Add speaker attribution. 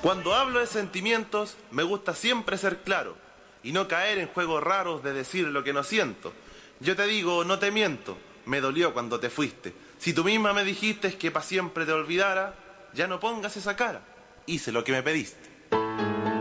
Speaker 1: Cuando hablo de sentimientos, me gusta siempre ser claro y no caer en juegos raros de decir lo que no siento. Yo te digo, no te miento, me dolió cuando te fuiste. Si tú misma me dijiste que pa' siempre te olvidara, ya no pongas esa cara. Hice lo que me pediste.